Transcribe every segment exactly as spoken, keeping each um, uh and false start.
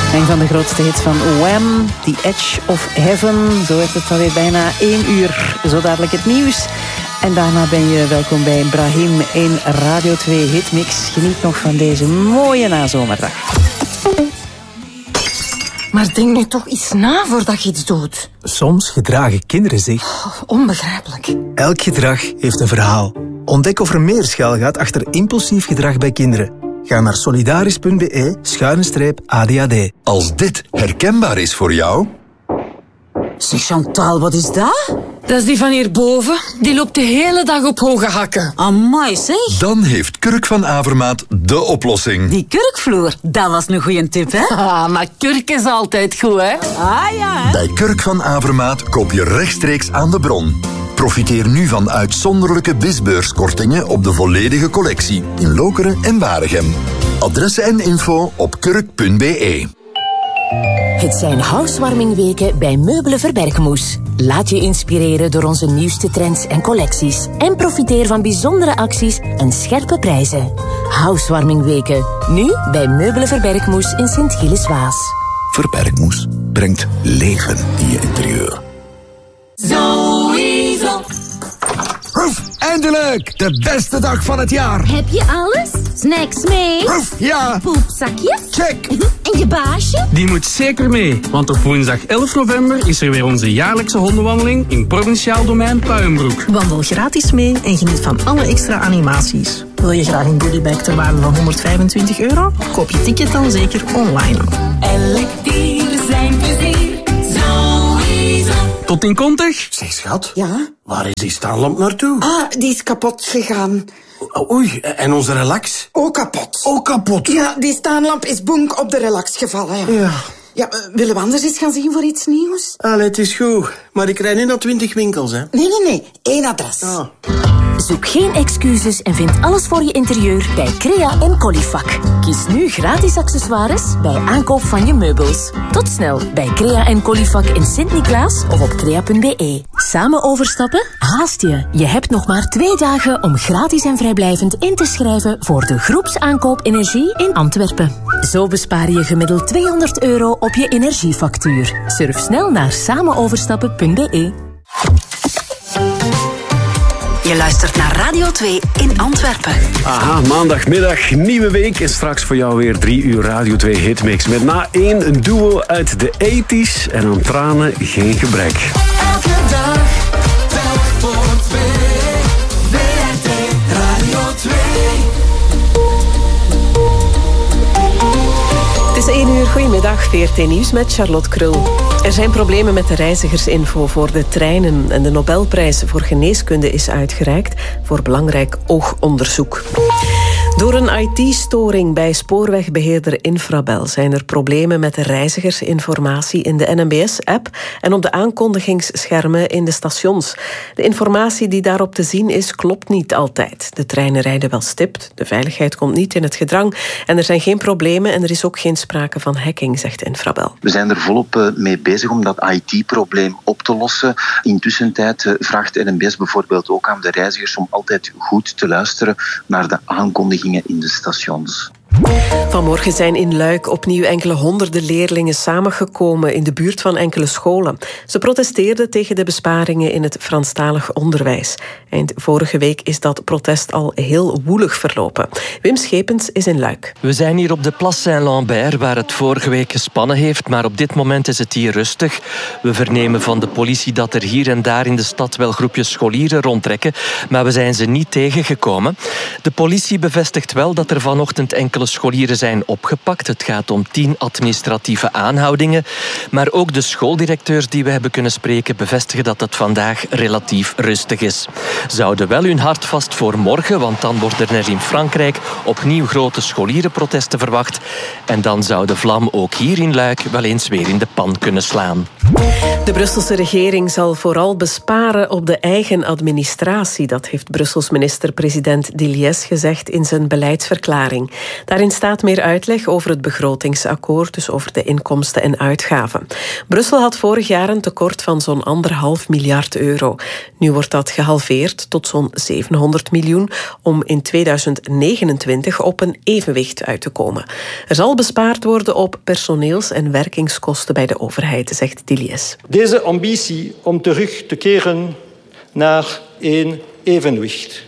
Een van de grootste hits van Wham, The Edge of Heaven. Zo is het alweer bijna één uur. Zo dadelijk het nieuws. En daarna ben je welkom bij Brahim in Radio twee Hitmix. Geniet nog van deze mooie nazomerdag. Maar denk nu toch eens na voordat je iets doet. Soms gedragen kinderen zich. Oh, onbegrijpelijk. Elk gedrag heeft een verhaal. Ontdek of er meer schuil gaat achter impulsief gedrag bij kinderen. Ga naar solidaris.be schuine streep A D H D. Als dit herkenbaar is voor jou... Zeg Chantal, wat is dat? Dat is die van hierboven. Die loopt de hele dag op hoge hakken. Amai, zeg. Dan heeft Kurk van Avermaat de oplossing. Die kurkvloer, dat was een goeie tip, hè? Ah, maar kurk is altijd goed, hè? Ah ja, hè? Bij Kurk van Avermaat koop je rechtstreeks aan de bron. Profiteer nu van uitzonderlijke bisbeurskortingen op de volledige collectie in Lokeren en Waregem. Adressen en info op kurk punt be. Het zijn housewarmingweken bij Meubelen Verbergmoes. Laat je inspireren door onze nieuwste trends en collecties. En profiteer van bijzondere acties en scherpe prijzen. Housewarmingweken. Nu bij Meubelen Verbergmoes in Sint-Gilles-Waas. Verbergmoes brengt leven in je interieur. Sowieso. Roef, eindelijk! De beste dag van het jaar. Heb je alles? Snacks mee? Roef, ja. Poepzakjes? Check. En je baasje? Die moet zeker mee, want op woensdag elf november is er weer onze jaarlijkse hondenwandeling in Provinciaal Domein Puienbroek. Wandel gratis mee en geniet van alle extra animaties. Wil je graag een goodiebag ter waarde van honderdvijfentwintig euro? Koop je ticket dan zeker online. Elk dier zijn plezier. Sowieso. Tot in kontig. Zeg schat, ja? Waar is die staanlamp naartoe? Ah, die is kapot gegaan. Oei, en onze relax? Ook kapot. Ook kapot? Ja, die staanlamp is bonk op de relax gevallen. Ja. Ja. Ja, willen we anders eens gaan zien voor iets nieuws? Allee, het is goed. Maar ik rijd nu naar twintig winkels, hè? Nee, nee, nee. Eén adres. Ah. Zoek geen excuses en vind alles voor je interieur bij Crea en Colifac. Kies nu gratis accessoires bij aankoop van je meubels. Tot snel bij Crea en Colifac in Sint-Niklaas of op crea punt be. Samen overstappen? Haast je. Je hebt nog maar twee dagen om gratis en vrijblijvend in te schrijven voor de groepsaankoop energie in Antwerpen. Zo bespaar je gemiddeld tweehonderd euro op je energiefactuur. Surf snel naar samenoverstappen punt be. Je luistert naar Radio twee in Antwerpen. Aha, maandagmiddag, nieuwe week. En straks voor jou weer drie uur Radio twee Hitmix. Met na één een duo uit de tachtiger en aan tranen geen gebrek. Elke dag, telk voor twee. W R T Radio twee. Het is één uur. Goedemiddag, V R T Nieuws met Charlotte Krul. Er zijn problemen met de reizigersinfo voor de treinen en de Nobelprijs voor geneeskunde is uitgereikt voor belangrijk oogonderzoek. Door een I T-storing bij spoorwegbeheerder Infrabel zijn er problemen met de reizigersinformatie in de N M B S-app en op de aankondigingsschermen in de stations. De informatie die daarop te zien is, klopt niet altijd. De treinen rijden wel stipt, de veiligheid komt niet in het gedrang en er zijn geen problemen en er is ook geen sprake van hacking, zegt Infrabel. We zijn er volop mee bezig om dat I T-probleem op te lossen. Intussen tijd vraagt de N M B S bijvoorbeeld ook aan de reizigers om altijd goed te luisteren naar de aankondigingen in de stations. Vanmorgen zijn in Luik opnieuw enkele honderden leerlingen samengekomen in de buurt van enkele scholen. Ze protesteerden tegen de besparingen in het Franstalig onderwijs. Eind vorige week is dat protest al heel woelig verlopen. Wim Schepens is in Luik. We zijn hier op de Place Saint-Lambert, waar het vorige week gespannen heeft, maar op dit moment is het hier rustig. We vernemen van de politie dat er hier en daar in de stad wel groepjes scholieren rondtrekken, maar we zijn ze niet tegengekomen. De politie bevestigt wel dat er vanochtend enkele scholieren zijn opgepakt. Het gaat om tien administratieve aanhoudingen. Maar ook de schooldirecteurs die we hebben kunnen spreken bevestigen dat het vandaag relatief rustig is. Ze houden wel hun hart vast voor morgen, want dan worden er in Frankrijk opnieuw grote scholierenprotesten verwacht. En dan zou de vlam ook hier in Luik wel eens weer in de pan kunnen slaan. De Brusselse regering zal vooral besparen op de eigen administratie. Dat heeft Brussels minister-president Diliès gezegd in zijn beleidsverklaring. Daarin staat meer uitleg over het begrotingsakkoord, dus over de inkomsten en uitgaven. Brussel had vorig jaar een tekort van zo'n anderhalf miljard euro. Nu wordt dat gehalveerd tot zo'n zevenhonderd miljoen om in tweeduizend negenentwintig op een evenwicht uit te komen. Er zal bespaard worden op personeels- en werkingskosten bij de overheid, zegt Dilies. Deze ambitie om terug te keren naar een evenwicht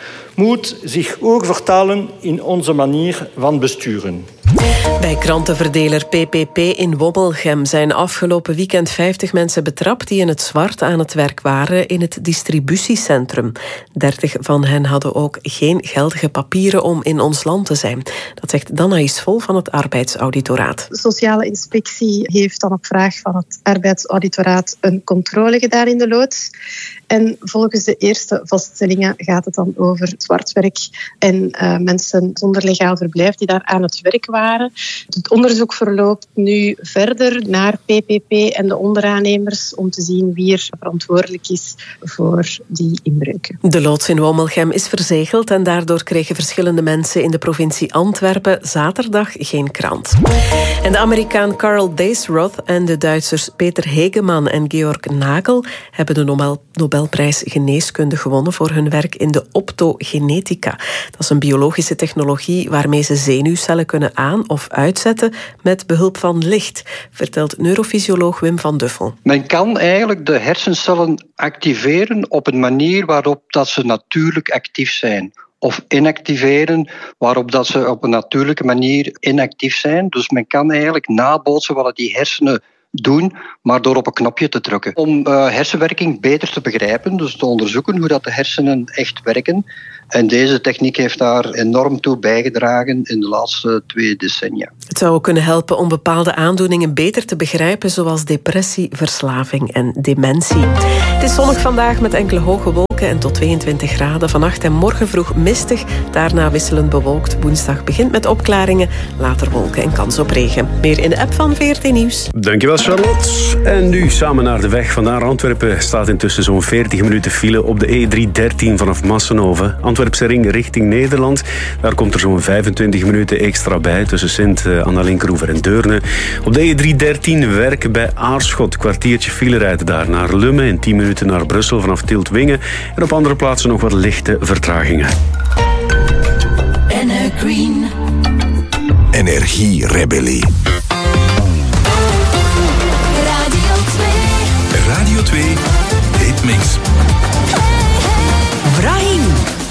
moet zich ook vertalen in onze manier van besturen. Bij krantenverdeler P P P in Womelgem zijn afgelopen weekend vijftig mensen betrapt die in het zwart aan het werk waren in het distributiecentrum. dertig van hen hadden ook geen geldige papieren om in ons land te zijn. Dat zegt Danaïs Vol van het Arbeidsauditoraat. De sociale inspectie heeft dan op vraag van het Arbeidsauditoraat een controle gedaan in de loods. En volgens de eerste vaststellingen gaat het dan over zwartwerk en uh, mensen zonder legaal verblijf die daar aan het werk waren. Het onderzoek verloopt nu verder naar P P P en de onderaannemers om te zien wie er verantwoordelijk is voor die inbreuken. De loods in Womelgem is verzegeld en daardoor kregen verschillende mensen in de provincie Antwerpen zaterdag geen krant. En de Amerikaan Carl Daysroth en de Duitsers Peter Hegeman en Georg Nagel hebben de Nobel Nobelprijs Geneeskunde gewonnen voor hun werk in de optogenetica. Dat is een biologische technologie waarmee ze zenuwcellen kunnen aan- of uitzetten met behulp van licht, vertelt neurofysioloog Wim van Duffel. Men kan eigenlijk de hersencellen activeren op een manier waarop dat ze natuurlijk actief zijn. Of inactiveren, waarop dat ze op een natuurlijke manier inactief zijn. Dus men kan eigenlijk nabootsen wat die hersenen doen, maar door op een knopje te drukken. Om uh, hersenwerking beter te begrijpen, dus te onderzoeken hoe dat de hersenen echt werken. En deze techniek heeft daar enorm toe bijgedragen in de laatste twee decennia. Het zou ook kunnen helpen om bepaalde aandoeningen beter te begrijpen, zoals depressie, verslaving en dementie. Het is zonnig vandaag met enkele hoge wolken en tot tweeëntwintig graden. Vannacht en morgen vroeg mistig, daarna wisselend bewolkt. Woensdag begint met opklaringen, later wolken en kans op regen. Meer in de app van V R T Nieuws. Dankjewel Charlotte. En nu samen naar de weg. Van naar Antwerpen staat intussen zo'n veertig minuten file op de E driehonderddertien vanaf Massenhoven. Antwerpse ring richting Nederland. Daar komt er zo'n vijfentwintig minuten extra bij tussen Sint-Anna-Linkeroever en Deurne. Op de E driehonderddertien Werken bij Aarschot. Kwartiertje file rijden daar naar Lummen en tien minuten naar Brussel vanaf Tieltwingen. En op andere plaatsen nog wat lichte vertragingen. Green. Energierebellie. Radio twee. Radio twee Hitmix. Brahim.